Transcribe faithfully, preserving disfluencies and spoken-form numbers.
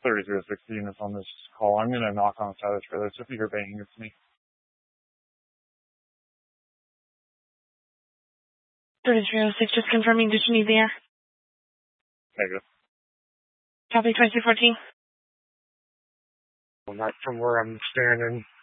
thirty-three oh six units on this call. I'm going to knock on the side of the trailer, so if you hear banging, it's me. thirty-three oh six, just confirming, did you need the air? Negative. Copy twenty-two fourteen. Well, not from where I'm standing.